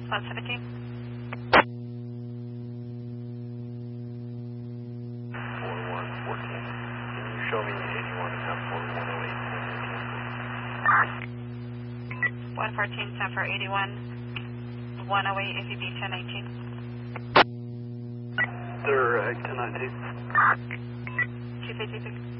117. 4114. Can you show me 81 and have 4108 114, 10 for 81, 108, AVB 1019. Direct 1019. 252.